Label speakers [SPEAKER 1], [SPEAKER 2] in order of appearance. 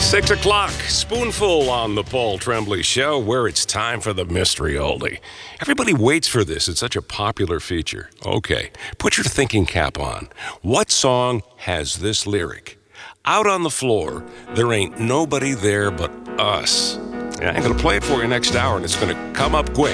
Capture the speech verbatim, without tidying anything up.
[SPEAKER 1] Six o'clock, Spoonful on the Paul Tremblay Show, where it's time for the mystery oldie. Everybody waits for this. It's such a popular feature. Okay, put your thinking cap on. What song has this lyric? Out on the floor, there ain't nobody there but us. And I'm going to play it for you next hour, and it's going to come up quick.